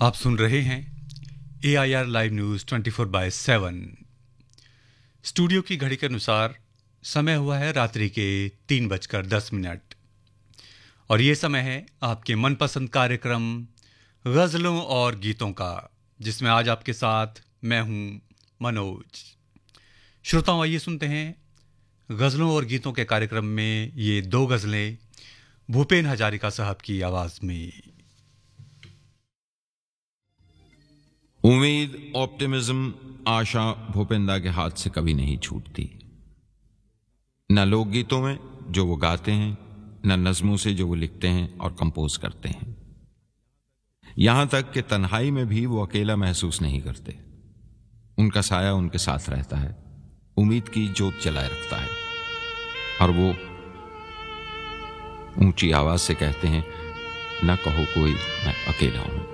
आप सुन रहे हैं AIR लाइव न्यूज़ 24/7। स्टूडियो की घड़ी के अनुसार समय हुआ है रात्रि के 3:10 और ये समय है आपके मनपसंद कार्यक्रम गज़लों और गीतों का, जिसमें आज आपके साथ मैं हूं मनोज। श्रोताओं, आइए सुनते हैं गज़लों और गीतों के कार्यक्रम में ये दो गज़लें भूपेन हजारिका साहब की आवाज़ में। उम्मीद, ऑप्टिमिज्म, आशा भूपेंदा के हाथ से कभी नहीं छूटती। न लोकगीतों में जो वो गाते हैं, न नज़मों से जो वो लिखते हैं और कंपोज करते हैं। यहां तक कि तन्हाई में भी वो अकेला महसूस नहीं करते। उनका साया उनके साथ रहता है, उम्मीद की जोत जलाए रखता है, और वो ऊंची आवाज से कहते हैं, न कहो कोई मैं अकेला हूं।